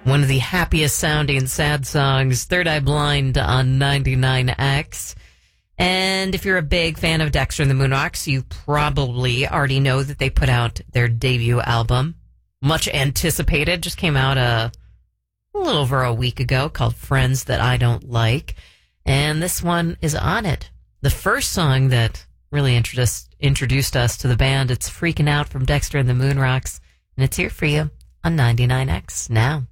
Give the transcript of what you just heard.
One of the happiest sounding sad songs, Third Eye Blind on 99X. And if you're a big fan of Dexter and the Moonrocks, you probably already know that they put out their debut album. Much anticipated, just came out a little over a week ago, called Friends That I Don't Like. And this one is on it. The first song that really introduced us to the band, it's Freaking Out from Dexter and the Moonrocks. And it's here for you on 99X now.